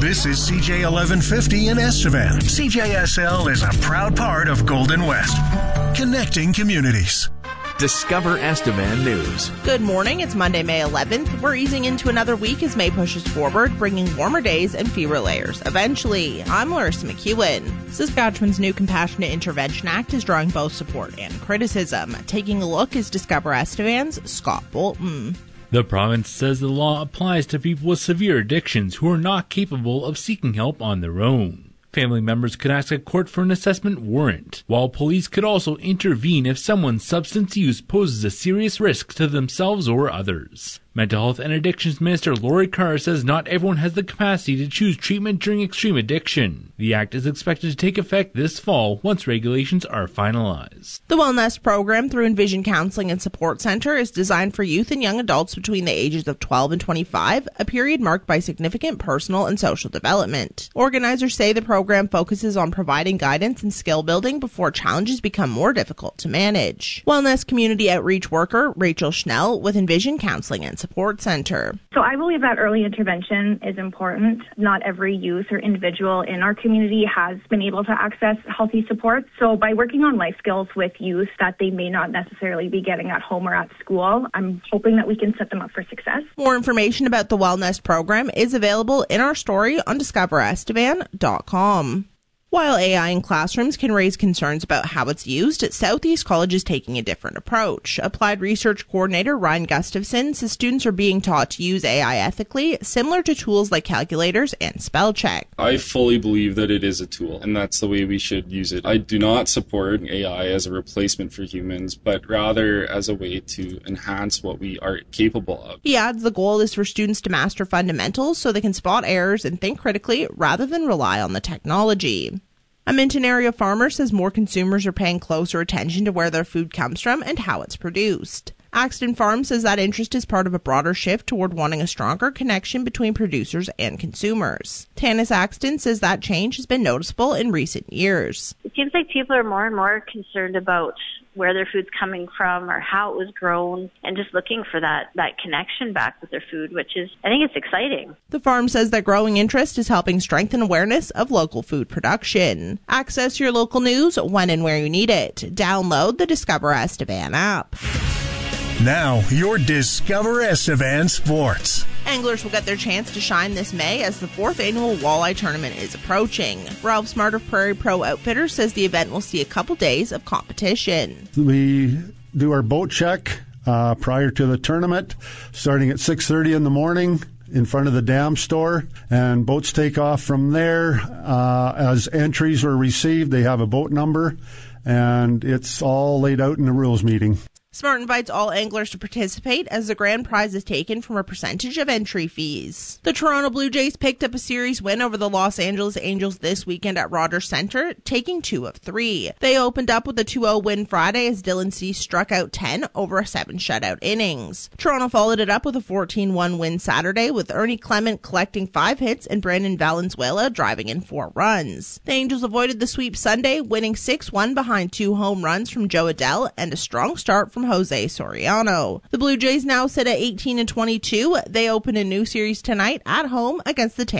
This is CJ 1150 in Estevan. CJSL is a proud part of Golden West, connecting communities. Discover Estevan News. Good morning. It's Monday, May 11th. We're easing into another week as May pushes forward, bringing warmer days and fewer layers. Eventually, I'm Larissa McEwen. Saskatchewan's new Compassionate Intervention Act is drawing both support and criticism. Taking a look is Discover Estevan's Scott Bolton. The province says the law applies to people with severe addictions who are not capable of seeking help on their own. Family members could ask a court for an assessment warrant, while police could also intervene if someone's substance use poses a serious risk to themselves or others. Mental Health and Addictions Minister Lori Carr says not everyone has the capacity to choose treatment during extreme addiction. The act is expected to take effect this fall once regulations are finalized. The Wellness program through Envision Counseling and Support Center is designed for youth and young adults between the ages of 12 and 25, a period marked by significant personal and social development. Organizers say the program focuses on providing guidance and skill building before challenges become more difficult to manage. Wellness community outreach worker Rachel Schnell with Envision Counseling and Support Center. So I believe that early intervention is important. Not every youth or individual in our community has been able to access healthy support. So by working on life skills with youth that they may not necessarily be getting at home or at school, I'm hoping that we can set them up for success. More information about the Wellness program is available in our story on discoverestevan.com. While AI in classrooms can raise concerns about how it's used, Southeast College is taking a different approach. Applied Research Coordinator Ryan Gustafson says students are being taught to use AI ethically, similar to tools like calculators and spell check. I fully believe that it is a tool, and that's the way we should use it. I do not support AI as a replacement for humans, but rather as a way to enhance what we are capable of. He adds the goal is for students to master fundamentals so they can spot errors and think critically rather than rely on the technology. A Minton area farmer says more consumers are paying closer attention to where their food comes from and how it's produced. Axton Farm says that interest is part of a broader shift toward wanting a stronger connection between producers and consumers. Tanis Axton says that change has been noticeable in recent years. It seems like people are more and more concerned about where their food's coming from or how it was grown and just looking for that connection back with their food, which is, I think it's exciting. The farm says that growing interest is helping strengthen awareness of local food production. Access your local news when and where you need it. Download the Discover Estevan app. Now, your Discover Estevan Sports. Anglers will get their chance to shine this May as the 4th annual walleye tournament is approaching. Ralph Smart of Prairie Pro Outfitters says the event will see a couple days of competition. We do our boat check prior to the tournament, starting at 6:30 in the morning in front of the dam store, and boats take off from there. As entries are received, they have a boat number, and it's all laid out in the rules meeting. Smart invites all anglers to participate as the grand prize is taken from a percentage of entry fees. The Toronto Blue Jays picked up a series win over the Los Angeles Angels this weekend at Rogers Centre, taking 2 of 3. They opened up with a 2-0 win Friday as Dylan Cease struck out 10 over a 7 shutout innings. Toronto followed it up with a 14-1 win Saturday with Ernie Clement collecting 5 hits and Brandon Valenzuela driving in 4 runs. The Angels avoided the sweep Sunday, winning 6-1 behind 2 home runs from Joe Adell and a strong start from Jose Soriano. The Blue Jays now sit at 18-22. They open a new series tonight at home against the Tampa